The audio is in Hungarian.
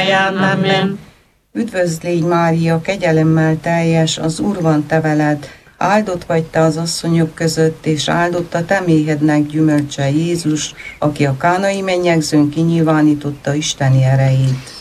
Amen. Üdvözl légy, Mária, kegyelemmel teljes, az Úr van te veled, áldott vagy te az asszonyok között, és áldott a te méhednek gyümölcse Jézus, aki a kánai mennyegzőn kinyilvánította Isteni erejét.